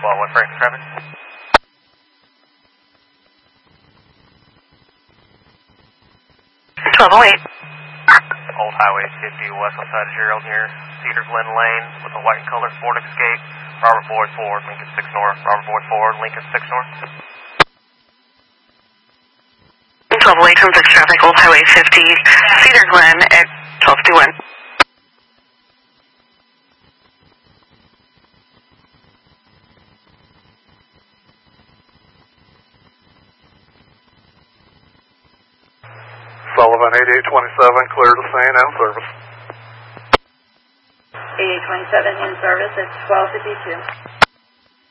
What Franklin traffic? Old Highway 50 west on side of Gerald near Cedar Glen Lane with a white and colored Ford Escape. Robert Boyd Ford, Lincoln 6 North. Robert Boyd Ford, Lincoln 6 North. 1208 from 6 traffic, Old Highway 50, Cedar Glen at 1221. Sullivan 8827, clear to scene and service. 8827 in service at 1252.